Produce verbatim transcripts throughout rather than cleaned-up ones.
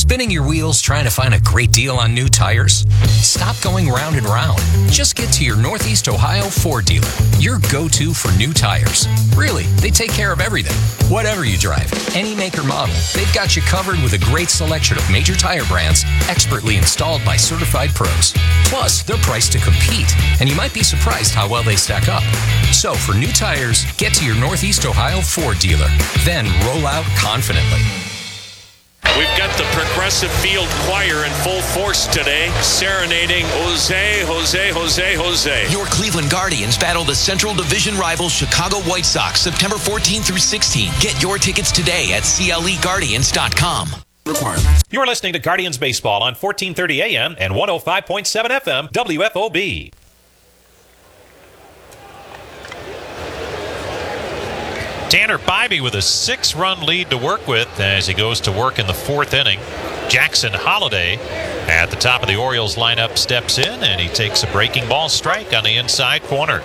Spinning your wheels trying to find a great deal on new tires? Stop going round and round. Just get to your Northeast Ohio Ford dealer, your go-to for new tires. Really, they take care of everything. Whatever you drive, any make or model, they've got you covered with a great selection of major tire brands, expertly installed by certified pros. Plus, they're priced to compete, and you might be surprised how well they stack up. So, for new tires, get to your Northeast Ohio Ford dealer, then roll out confidently. We've got the Progressive Field Choir in full force today, serenading Jose, Jose, Jose, Jose. Your Cleveland Guardians battle the Central Division rival Chicago White Sox September fourteenth through sixteenth. Get your tickets today at C L E Guardians dot com. You're listening to Guardians Baseball on fourteen thirty A M and one oh five point seven F M W F O B. Tanner Bibee with a six-run lead to work with as he goes to work in the fourth inning. Jackson Holliday at the top of the Orioles lineup steps in, and he takes a breaking ball strike on the inside corner.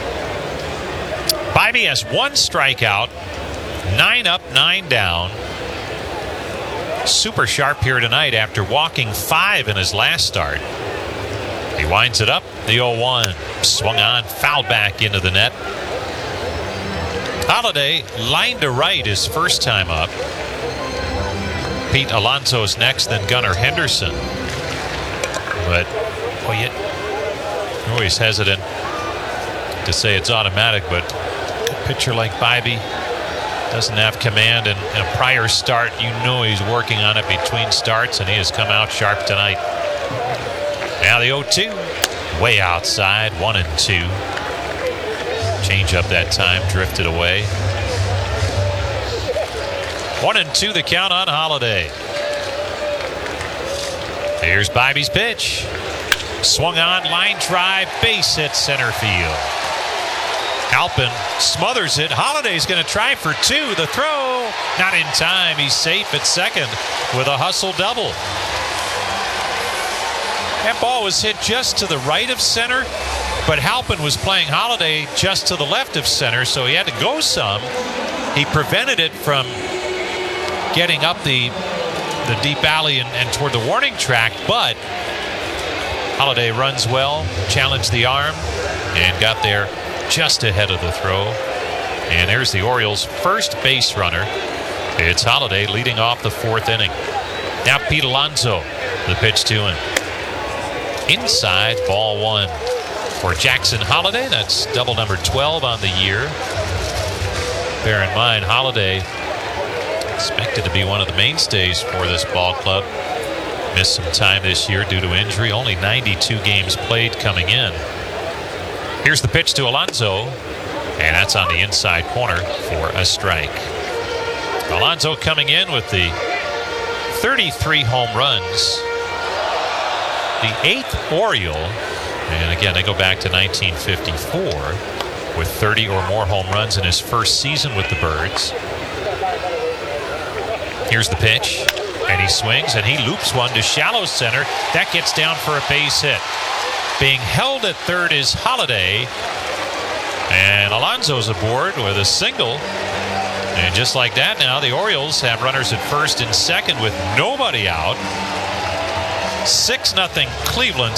Bibee has one strikeout, nine up, nine down. Super sharp here tonight after walking five in his last start. He winds it up, the oh one. Swung on, fouled back into the net. Holliday line to right his first time up. Pete Alonso's next, then Gunnar Henderson. But, well, yet, you're always hesitant to say it's automatic, but a pitcher like Bibee doesn't have command, and in a prior start, you know he's working on it between starts, and he has come out sharp tonight. Now the oh two, way outside, one and two. Change up that time, drifted away. One and two the count on Holliday. Here's Bibee's pitch. Swung on, line drive, base hit center field. Halpin smothers it. Holliday's going to try for two. The throw, not in time. He's safe at second with a hustle double. That ball was hit just to the right of center, but Halpin was playing Holliday just to the left of center, so he had to go some. He prevented it from getting up the the deep alley and, and toward the warning track, but Holliday runs well, challenged the arm, and got there just ahead of the throw. And there's the Orioles' first base runner. It's Holliday leading off the fourth inning. Now Pete Alonso, the pitch to him. Inside, ball one for Jackson Holliday. That's double number twelve on the year. Bear in mind, Holliday expected to be one of the mainstays for this ball club. Missed some time this year due to injury. Only ninety-two games played coming in. Here's the pitch to Alonso, and that's on the inside corner for a strike. Alonso coming in with the thirty-three home runs. The eighth Oriole, and again, they go back to nineteen fifty-four with thirty or more home runs in his first season with the Birds. Here's the pitch, and he swings, and he loops one to shallow center. That gets down for a base hit. Being held at third is Holliday, and Alonso's aboard with a single. And just like that now, the Orioles have runners at first and second with nobody out. six nothing Cleveland.